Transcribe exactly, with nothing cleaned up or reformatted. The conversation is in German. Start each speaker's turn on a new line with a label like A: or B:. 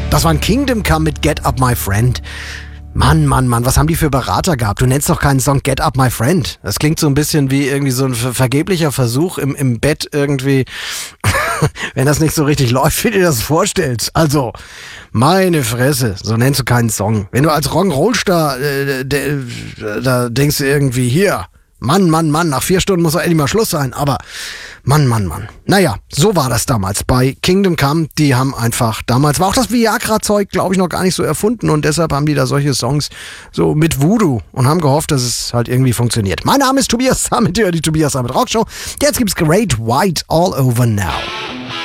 A: Das war ein Kingdom Come mit Get Up My Friend. Mann, Mann, Mann, was haben die für Berater gehabt? Du nennst doch keinen Song Get Up My Friend. Das klingt so ein bisschen wie irgendwie so ein ver- vergeblicher Versuch im, im Bett irgendwie, wenn das nicht so richtig läuft, wie du dir das vorstellst. Also, meine Fresse, so nennst du keinen Song. Wenn du als Rock'n'Roll-Star, äh, de, da denkst du irgendwie, hier, Mann, Mann, Mann, nach vier Stunden muss doch endlich mal Schluss sein, aber Mann, Mann, Mann. Naja, so war das damals bei Kingdom Come. Die haben einfach, damals war auch das Viagra-Zeug, glaube ich, noch gar nicht so erfunden und deshalb haben die da solche Songs so mit Voodoo und haben gehofft, dass es halt irgendwie funktioniert. Mein Name ist Tobias Sammet, die Tobias Sammet Rock Show. Jetzt gibt's Great White All Over Now.